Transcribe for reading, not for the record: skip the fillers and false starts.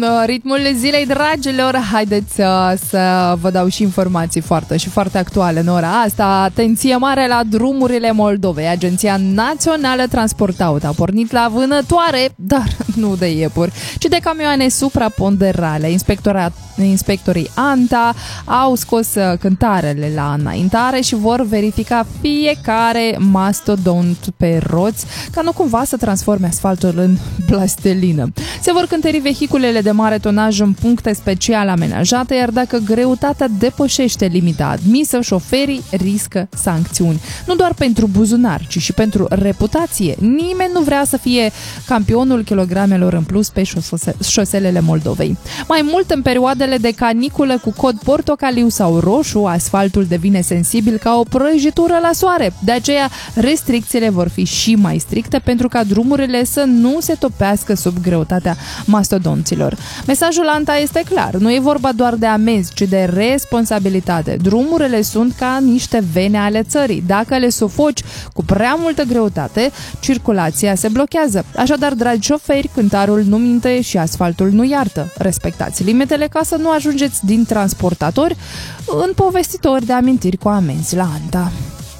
Ritmul zilei, dragilor, haideți să vă dau și informații foarte actuale în ora asta. Atenție mare la drumurile Moldovei. Agenția Națională Transport Auto a pornit la vânătoare, dar nu de iepuri, ci de camioane supraponderale. Inspectorii ANTA au scos cântarele la înaintare și vor verifica fiecare mastodont pe roți, ca nu cumva să transforme asfaltul în plastelină. Se vor cântări vehiculele de mare tonaj în puncte special amenajate, iar dacă greutatea depășește limita admisă, șoferii riscă sancțiuni. Nu doar pentru buzunar, ci și pentru reputație. Nimeni nu vrea să fie campionul kilogramelor în plus pe șoselele Moldovei. Mai mult, în perioadele de caniculă cu cod portocaliu sau roșu, asfaltul devine sensibil ca o prăjitură la soare. De aceea, restricțiile vor fi și mai stricte pentru ca drumurile să nu se topească sub greutatea mastodonților. Mesajul ANTA este clar, nu e vorba doar de amenzi, ci de responsabilitate. Drumurile sunt ca niște vene ale țării. Dacă le sufoci cu prea multă greutate, circulația se blochează. Așadar, dragi șoferi, cântarul nu minte și asfaltul nu iartă. Respectați limitele ca să nu ajungeți din transportatori în povestitori de amintiri cu amenzi la ANTA.